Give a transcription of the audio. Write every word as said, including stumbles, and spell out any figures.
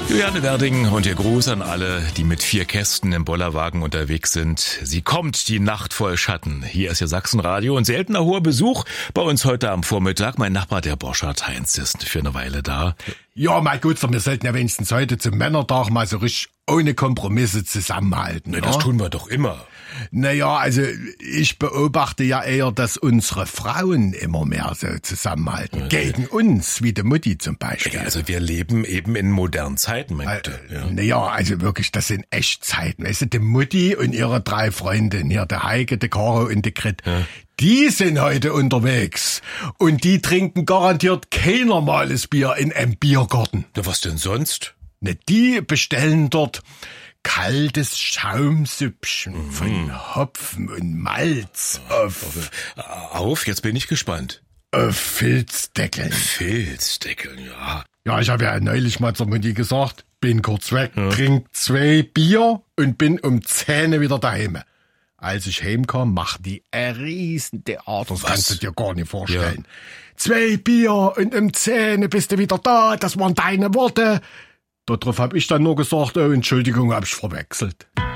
Juliane Werding und ihr Gruß an alle, die mit vier Kästen im Bollerwagen unterwegs sind. Sie kommt, die Nacht voll Schatten. Hier ist Ihr Sachsenradio und seltener hoher Besuch bei uns heute am Vormittag. Mein Nachbar, der Borchardt Heinz, ist für eine Weile da. Ja, mein Gutster, wir sollten ja wenigstens heute zum Männertag mal so richtig ohne Kompromisse zusammenhalten. Na, das ja? tun wir doch immer. Naja, also ich beobachte ja eher, dass unsere Frauen immer mehr so zusammenhalten. Ja. Gegen uns, wie die Mutti zum Beispiel. Ja, also wir leben eben in modernen Zeiten, mein äh, Gute. Ja. Naja, also wirklich, das sind Echtzeiten. Weißt du, die Mutti und ihre drei Freundinnen, hier der Heike, der Caro und die Grit, ja. Die sind heute unterwegs. Und die trinken garantiert kein normales Bier in einem Biergarten. Ja, was denn sonst? Ne, die bestellen dort kaltes Schaumsüppchen mm. von Hopfen und Malz auf. Auf, jetzt bin ich gespannt. Auf Filzdeckeln. Filzdeckeln, ja. Ja, ich habe ja neulich mal zur Mutti gesagt, bin kurz weg, ja. Trink zwei Bier und bin um Zähne wieder daheim. Als ich heimkam, macht die ein riesen Theater. Das kannst du dir gar nicht vorstellen. Ja. Zwei Bier und um Zähne bist du wieder da, das waren deine Worte. Darauf hab ich dann nur gesagt, oh, Entschuldigung, hab ich verwechselt.